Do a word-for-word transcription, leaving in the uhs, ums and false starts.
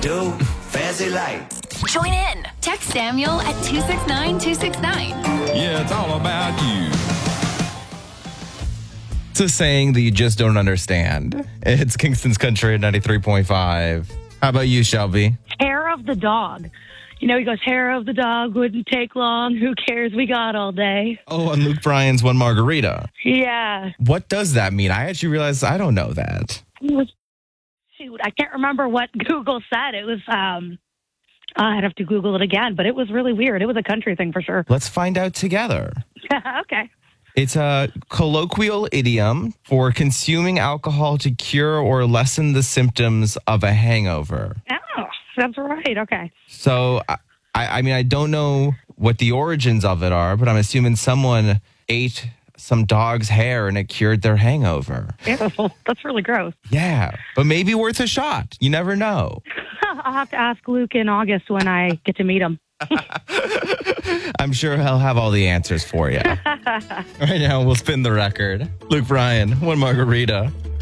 do, fancy like. Join in. Text Samuel at two six nine two six nine. Yeah, it's all about you. It's a saying that you just don't understand. It's Kingston's Country at ninety-three point five. How about you, Shelby? Hair of the dog. You know, he goes, hair of the dog wouldn't take long. Who cares? We got all day. Oh, and Luke Bryan's One Margarita. Yeah. What does that mean? I actually realized I don't know that. It was, shoot, I can't remember what Google said. It was, um, I'd have to Google it again, but it was really weird. It was a country thing for sure. Let's find out together. Okay. It's a colloquial idiom for consuming alcohol to cure or lessen the symptoms of a hangover. Oh, that's right. Okay. So, I, I mean, I don't know what the origins of it are, but I'm assuming someone ate some dog's hair and it cured their hangover. Ew, that's really gross. Yeah, but maybe worth a shot. You never know. I'll have to ask Luke in August when I get to meet him. I'm sure he'll have all the answers for you. Right now, we'll spin the record. Luke Bryan, One Margarita.